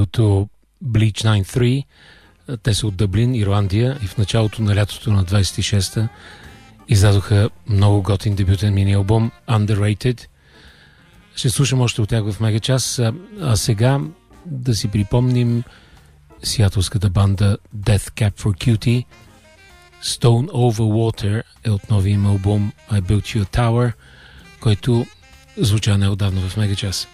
триото Bleach 93. Те са от Дъблин, Ирландия, и в началото на лятото на 26-та издадоха много готин дебютен мини-албум Underrated. Ще слушам още от тях в мегачас. А сега да си припомним сиатлската банда Death Cab for Cutie. Stone Over Water е от новия им албум I Built You a Tower, който звуча неотдавна в мегачас.